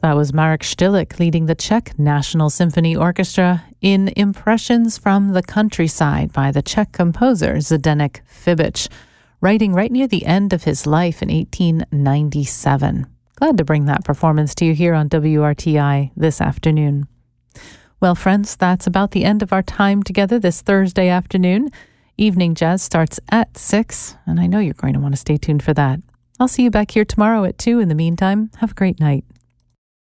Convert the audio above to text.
That was Marek Stilik leading the Czech National Symphony Orchestra in Impressions from the Countryside by the Czech composer Zdeněk Fibič, writing right near the end of his life in 1897. Glad to bring that performance to you here on WRTI this afternoon. Well, friends, that's about the end of our time together this Thursday afternoon. Evening Jazz starts at 6, and I know you're going to want to stay tuned for that. I'll see you back here tomorrow at 2. In the meantime, have a great night.